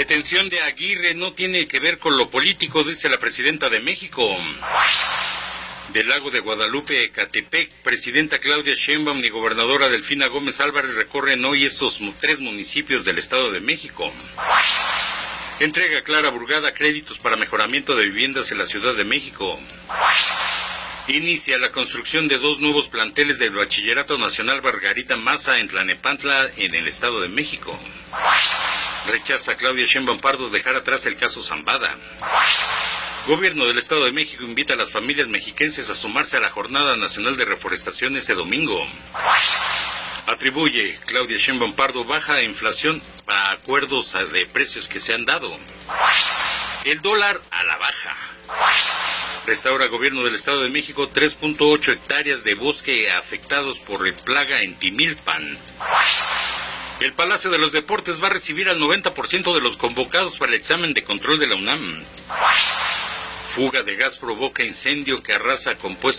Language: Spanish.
Detención de Aguirre no tiene que ver con lo político, dice la presidenta de México. Del Lago de Guadalupe, Ecatepec, presidenta Claudia Sheinbaum y gobernadora Delfina Gómez Álvarez recorren hoy estos 3 municipios del Estado de México. Entrega Clara Burgada créditos para mejoramiento de viviendas en la Ciudad de México. Inicia la construcción de 2 nuevos planteles del Bachillerato Nacional Margarita Maza en Tlanepantla, en el Estado de México. Rechaza Claudia Sheinbaum Pardo dejar atrás el caso Zambada. Gobierno del Estado de México invita a las familias mexiquenses a sumarse a la Jornada Nacional de Reforestación este domingo. Atribuye Claudia Sheinbaum Pardo baja inflación a acuerdos de precios que se han dado. El dólar a la baja. Restaura Gobierno del Estado de México 3.8 hectáreas de bosque afectados por plaga en Timilpan. El Palacio de los Deportes va a recibir al 90% de los convocados para el examen de control de la UNAM. Fuga de gas provoca incendio que arrasa compuestos